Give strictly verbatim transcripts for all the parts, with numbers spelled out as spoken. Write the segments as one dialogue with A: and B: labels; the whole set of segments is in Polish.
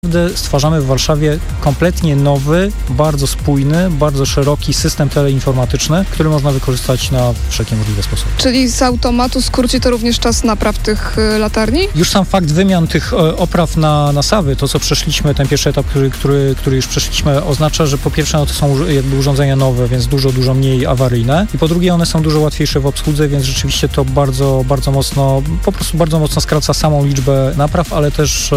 A: Stwarzamy w Warszawie kompletnie nowy, bardzo spójny, bardzo szeroki system teleinformatyczny, który można wykorzystać na wszelkie możliwe sposoby.
B: Czyli z automatu skróci to również czas napraw tych latarni?
A: Już sam fakt wymian tych opraw na, na SAWy, to co przeszliśmy, ten pierwszy etap, który, który, który już przeszliśmy, oznacza, że po pierwsze no, to są jakby urządzenia nowe, więc dużo, dużo mniej awaryjne i po drugie one są dużo łatwiejsze w obsłudze, więc rzeczywiście to bardzo, bardzo mocno, po prostu bardzo mocno skraca samą liczbę napraw, ale też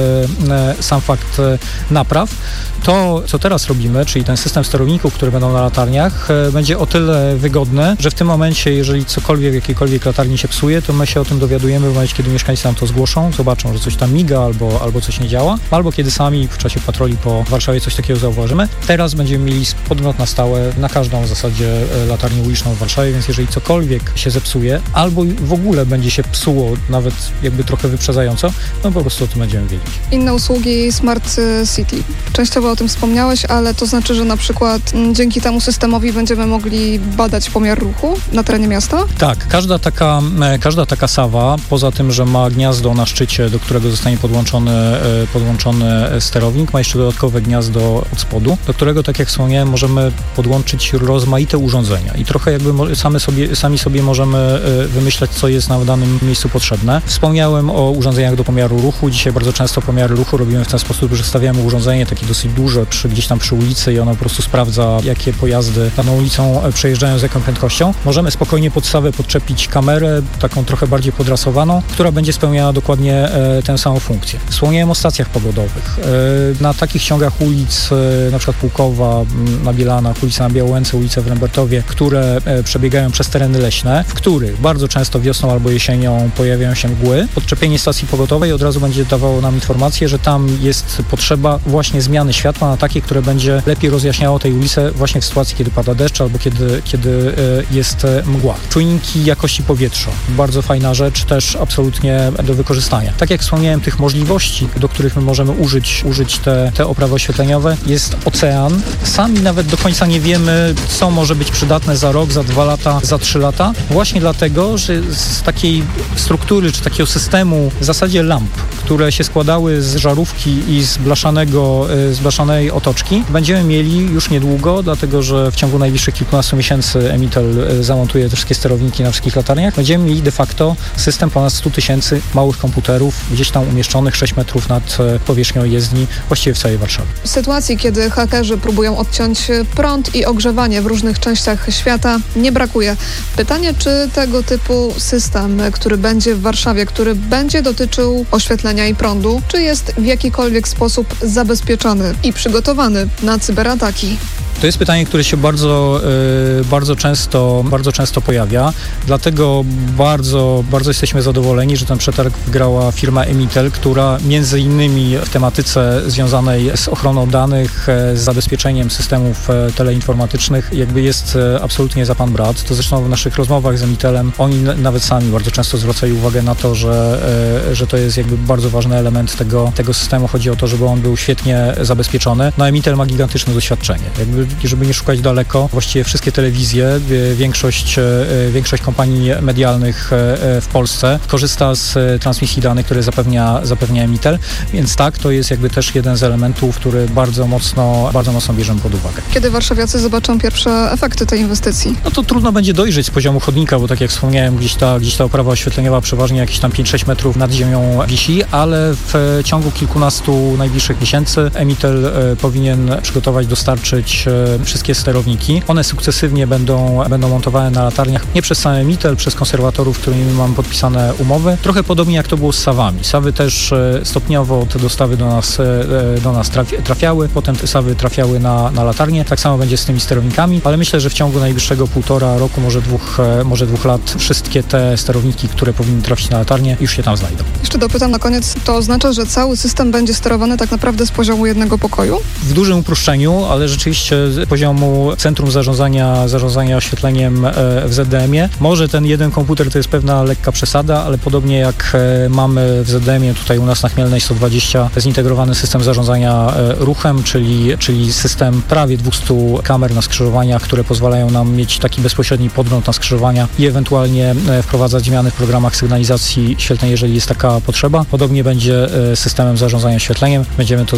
A: e, e, sam fakt napraw. To, co teraz robimy, czyli ten system sterowników, które będą na latarniach, będzie o tyle wygodny, że w tym momencie, jeżeli cokolwiek w jakiejkolwiek latarni się psuje, to my się o tym dowiadujemy w momencie, kiedy mieszkańcy nam to zgłoszą, zobaczą, że coś tam miga albo, albo coś nie działa, albo kiedy sami w czasie patroli po Warszawie coś takiego zauważymy. Teraz będziemy mieli podgląd na stałe na każdą w zasadzie latarnię uliczną w Warszawie, więc jeżeli cokolwiek się zepsuje, albo w ogóle będzie się psuło, nawet jakby trochę wyprzedzająco, no po prostu o tym będziemy wiedzieć.
B: Inne usługi Smart City. Częściowo o tym wspomniałeś, ale to znaczy, że na przykład m, dzięki temu systemowi będziemy mogli badać pomiar ruchu na terenie miasta?
A: Tak, każda taka, każda taka SAWa, poza tym, że ma gniazdo na szczycie, do którego zostanie podłączony, podłączony sterownik, ma jeszcze dodatkowe gniazdo od spodu, do którego, tak jak wspomniałem, możemy podłączyć rozmaite urządzenia i trochę jakby same sobie, sami sobie możemy wymyślać, co jest na danym miejscu potrzebne. Wspomniałem o urządzeniach do pomiaru ruchu. Dzisiaj bardzo często pomiary ruchu robimy w ten sposób, że stawiamy urządzenie takie dosyć duże przy, gdzieś tam przy ulicy i ono po prostu sprawdza, jakie pojazdy daną ulicą przejeżdżają z jaką prędkością. Możemy spokojnie pod SAWę podczepić kamerę, taką trochę bardziej podrasowaną, która będzie spełniała dokładnie e, tę samą funkcję. Wspomniałem o stacjach pogodowych. E, na takich ciągach ulic, e, na przykład Pułkowa, na Bielanach, ulica na Białęce, ulice w Rembertowie, które e, przebiegają przez tereny leśne, w których bardzo często wiosną albo jesienią pojawiają się mgły. Podczepienie stacji pogodowej od razu będzie dawało nam informację, że tam jest potrzeba właśnie zmiany światła na takie, które będzie lepiej rozjaśniało tej ulicę właśnie w sytuacji, kiedy pada deszcz albo kiedy, kiedy jest mgła. Czujniki jakości powietrza. Bardzo fajna rzecz, też absolutnie do wykorzystania. Tak jak wspomniałem, tych możliwości, do których my możemy użyć, użyć te, te oprawy oświetleniowe, jest ocean. Sami nawet do końca nie wiemy, co może być przydatne za rok, za dwa lata, za trzy lata. Właśnie dlatego, że z takiej struktury, czy takiego systemu w zasadzie lamp, które się składały z żarówki i z blaszanego, z blaszanej otoczki, będziemy mieli już niedługo, dlatego że w ciągu najbliższych kilkunastu miesięcy Emitel zamontuje te wszystkie sterowniki na wszystkich latarniach. Będziemy mieli de facto system ponad stu tysięcy małych komputerów gdzieś tam umieszczonych sześć metrów nad powierzchnią jezdni, właściwie w całej Warszawie.
B: W sytuacji, kiedy hakerzy próbują odciąć prąd i ogrzewanie w różnych częściach świata, nie brakuje. Pytanie, czy tego typu system, który będzie w Warszawie, który będzie dotyczył oświetlenia i prądu, czy jest w jakikolwiek sposób zabezpieczony i przygotowany na cyberataki?
A: To jest pytanie, które się bardzo, yy, bardzo, często, bardzo często pojawia, dlatego bardzo, bardzo jesteśmy zadowoleni, że ten przetarg wygrała firma Emitel, która między innymi w tematyce związanej z ochroną danych, z zabezpieczeniem systemów teleinformatycznych jakby jest absolutnie za pan brat. To zresztą w naszych rozmowach z Emitelem oni nawet sami bardzo często zwracają uwagę na to, że, yy, że to jest jakby bardzo ważny element tego, tego systemu. Chodzi o to, żeby on był świetnie zabezpieczony. No Emitel ma gigantyczne doświadczenie. Jakby żeby nie szukać daleko, właściwie wszystkie telewizje, większość, większość kompanii medialnych w Polsce korzysta z transmisji danych, które zapewnia, zapewnia Emitel, więc tak, to jest jakby też jeden z elementów, który bardzo mocno, bardzo mocno bierzemy pod uwagę.
B: Kiedy warszawiacy zobaczą pierwsze efekty tej inwestycji?
A: No to trudno będzie dojrzeć z poziomu chodnika, bo tak jak wspomniałem, gdzieś ta, gdzieś ta oprawa oświetleniowa przeważnie jakieś tam pięć sześć metrów nad ziemią wisi, ale w ciągu kilkunastu najbliższych miesięcy Emitel e, powinien przygotować, dostarczyć e, wszystkie sterowniki. One sukcesywnie będą, będą montowane na latarniach, nie przez sam Emitel, przez konserwatorów, z którymi mamy podpisane umowy. Trochę podobnie jak to było z SAWami. SAWy też stopniowo te dostawy do nas, do nas trafiały, potem te SAWy trafiały na, na latarnię. Tak samo będzie z tymi sterownikami, ale myślę, że w ciągu najbliższego półtora roku, może dwóch, może dwóch lat wszystkie te sterowniki, które powinny trafić na latarnię, już się tam znajdą.
B: Jeszcze dopytam na koniec, to oznacza, że cały system będzie sterowany tak naprawdę z poziomu jednego pokoju?
A: W dużym uproszczeniu, ale rzeczywiście z poziomu centrum zarządzania, zarządzania oświetleniem w Z D M-ie. Może ten jeden komputer to jest pewna lekka przesada, ale podobnie jak mamy w Z D M-ie tutaj u nas na Chmielnej sto dwadzieścia zintegrowany system zarządzania ruchem, czyli, czyli system prawie dwustu kamer na skrzyżowaniach, które pozwalają nam mieć taki bezpośredni podgląd na skrzyżowania i ewentualnie wprowadzać zmiany w programach sygnalizacji świetlnej, jeżeli jest taka potrzeba. Podobnie będzie systemem zarządzania świetleniem. Będziemy to